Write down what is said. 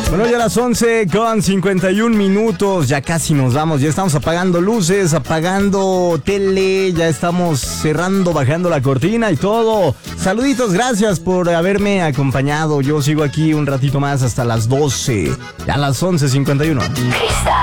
Bueno, ya a las 11:51, ya casi nos vamos, ya estamos apagando luces, apagando tele, ya estamos cerrando, bajando la cortina y todo. Saluditos, gracias por haberme acompañado, yo sigo aquí un ratito más hasta las 12, a las 11:51.